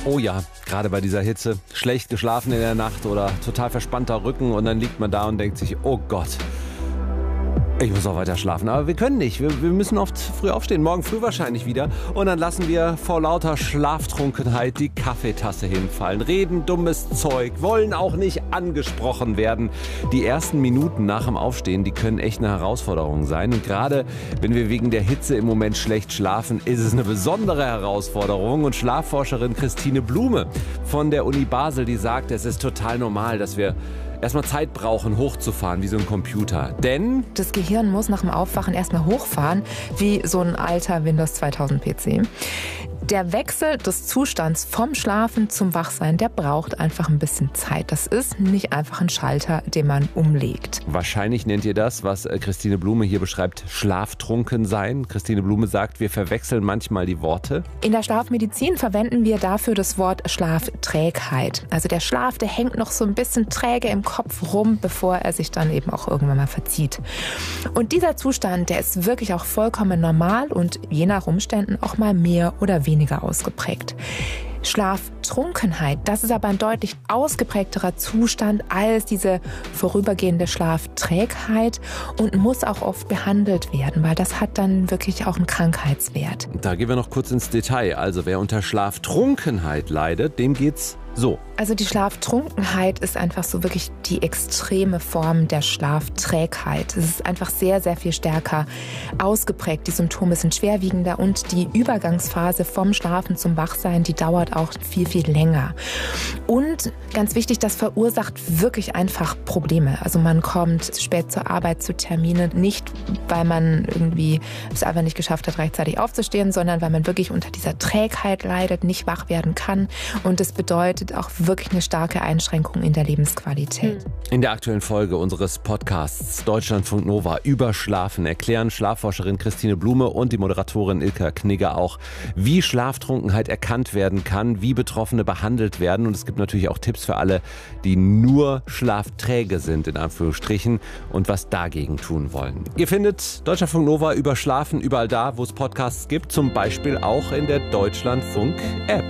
Oh ja, gerade bei dieser Hitze. Schlecht geschlafen in der Nacht oder total verspannter Rücken und dann liegt man da und denkt sich, oh Gott, ich muss auch weiter schlafen. Aber wir können nicht. Wir müssen oft früh aufstehen. Morgen früh wahrscheinlich wieder. Und dann lassen wir vor lauter Schlaftrunkenheit die Kaffeetasse hinfallen. Reden dummes Zeug. Wollen auch nicht angesprochen werden. Die ersten Minuten nach dem Aufstehen, die können echt eine Herausforderung sein. Und gerade wenn wir wegen der Hitze im Moment schlecht schlafen, ist es eine besondere Herausforderung. Und Schlafforscherin Christine Blume von der Uni Basel, die sagt, es ist total normal, dass wir erstmal Zeit brauchen, hochzufahren wie so ein Computer. Denn das Gehirn muss nach dem Aufwachen erstmal hochfahren, wie so ein alter Windows 2000 PC. Der Wechsel des Zustands vom Schlafen zum Wachsein, der braucht einfach ein bisschen Zeit. Das ist nicht einfach ein Schalter, den man umlegt. Wahrscheinlich nennt ihr das, was Christine Blume hier beschreibt, Schlaftrunken sein. Christine Blume sagt, wir verwechseln manchmal die Worte. In der Schlafmedizin verwenden wir dafür das Wort Schlafträgheit. Also der Schlaf, der hängt noch so ein bisschen träge im Kopf rum, bevor er sich dann eben auch irgendwann mal verzieht. Und dieser Zustand, der ist wirklich auch vollkommen normal und je nach Umständen auch mal mehr oder weniger ausgeprägt. Schlaftrunkenheit, das ist aber ein deutlich ausgeprägterer Zustand als diese vorübergehende Schlafträgheit und muss auch oft behandelt werden, weil das hat dann wirklich auch einen Krankheitswert. Da gehen wir noch kurz ins Detail. Also wer unter Schlaftrunkenheit leidet, dem geht's so. Also die Schlaftrunkenheit ist einfach so wirklich die extreme Form der Schlafträgheit. Es ist einfach sehr, sehr viel stärker ausgeprägt. Die Symptome sind schwerwiegender und die Übergangsphase vom Schlafen zum Wachsein, die dauert auch viel, viel länger. Und ganz wichtig, das verursacht wirklich einfach Probleme. Also man kommt spät zur Arbeit, zu Terminen, nicht weil man irgendwie es einfach nicht geschafft hat, rechtzeitig aufzustehen, sondern weil man wirklich unter dieser Trägheit leidet, nicht wach werden kann. Und das bedeutet auch wirklich eine starke Einschränkung in der Lebensqualität. In der aktuellen Folge unseres Podcasts Deutschlandfunk Nova über Schlafen erklären Schlafforscherin Christine Blume und die Moderatorin Ilka Knigger auch, wie Schlaftrunkenheit erkannt werden kann, wie Betroffene behandelt werden. Und es gibt natürlich auch Tipps für alle, die nur schlafträge sind, in Anführungsstrichen, und was dagegen tun wollen. Ihr findet Deutschlandfunk Nova über Schlafen überall da, wo es Podcasts gibt, zum Beispiel auch in der Deutschlandfunk-App.